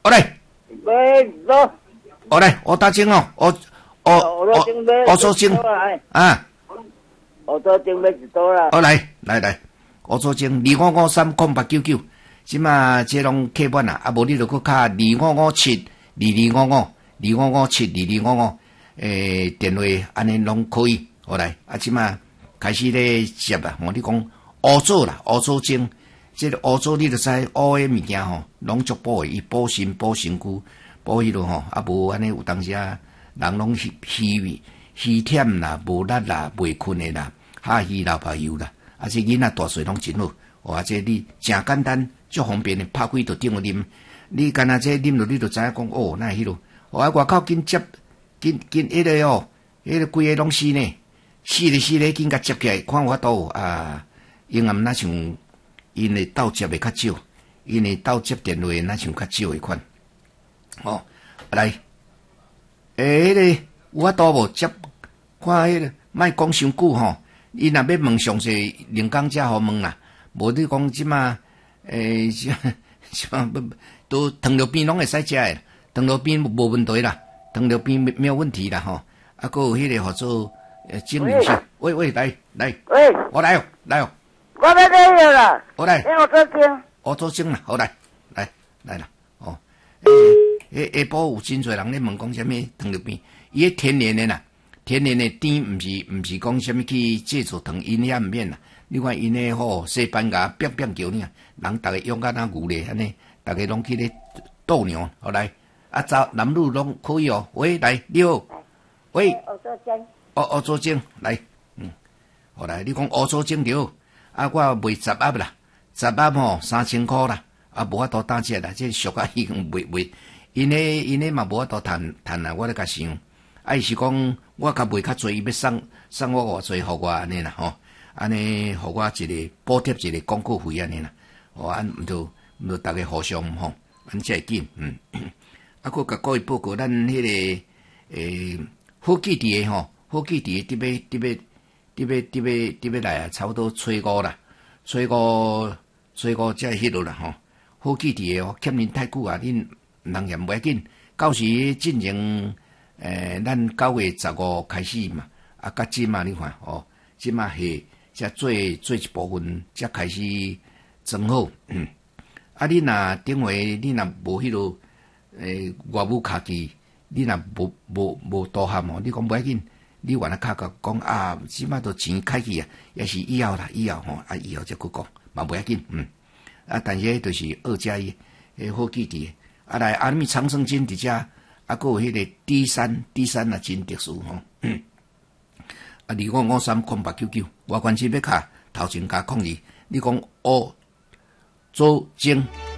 我来， 喂，走， 我来，我打针哦，我做针啊， 我做针要一刀啦。 我来，我做针25530899，即嘛这拢客满啦，啊无你就搁卡25572255，25572255，电话安尼拢可以，好来，啊即嘛开始咧接啦，我你讲乌棗啦，乌棗针。这个乌棗你著知乌诶物件吼，拢足补诶，伊补肾、补身躯、补迄落吼，啊无安尼有当时啊，人拢虚忝啦、无力啦、袂困诶啦、哈稀流泡油啦，啊这囡仔大细拢真好，哇这你诚简单，足方便诶，拍开就顶个啉，你干那这啉落你就知影讲哦，那迄落，哇外口紧接紧迄个哦，迄个规个拢是呢，死咧紧甲接起来，看有法度啊，永暗那像。因为倒接的较少，因为倒接电话那像较少的款。哦，来，迄个有法度无接？看迄个，莫讲伤久吼。伊若要问详细，另讲才好问啦。无你讲即马，都糖尿病拢会使食诶，糖尿病无问题啦，糖尿病没有问题啦吼。啊，搁有迄个号做精灵性。喂，来， 喂， 我来哦。 我要来了啦！ 好来， 我做针， 我做针啦，好来啦，哦，下晡有真侪人咧问讲啥物糖尿病，伊迄天然诶啦，天然诶甜，毋是讲啥物去制作糖，因遐毋免啦。你看因诶吼，细板牙扁叫呢，人逐个用甲那牛咧安尼，逐个拢去咧斗牛，好来，啊，男女拢可以哦。喂，来，你好，喂， 我做针， 我做针来，好来，你讲我做针着。啊，我卖十盒啦，10盒吼3000块啦，啊无法度打折啦，这俗啊已经卖，因诶嘛无法度趁啦，我咧甲想，啊伊是讲我较卖较济，伊要送我偌济，互我安尼啦吼，安尼互我一个补贴一个广告费安尼啦，哦，毋就大家互相吼，安才会紧，啊，佮甲各位报告，咱迄个好记伫诶吼，好记伫诶伫要来啊，差不多初五啦，初五才迄落啦吼。好记伫诶哦，欠恁太久啊，恁人嫌袂要紧。到时进行咱9月15开始嘛，啊，甲即嘛你看哦，即嘛是才做一部分，才开始装好。啊，你若顶回你若无迄落外务卡机，你若无多项哦，你讲袂要紧。你原来卡讲啊，即马都钱开去啊，也是以后吼，啊以后再去讲，嘛袂要紧，啊，但是迄就是2+1，好记伫，啊来啊，咪长生金伫遮，啊，搁有迄个 D3啊，真特殊吼，啊25530899，我关心要卡头前加控制，你讲做精。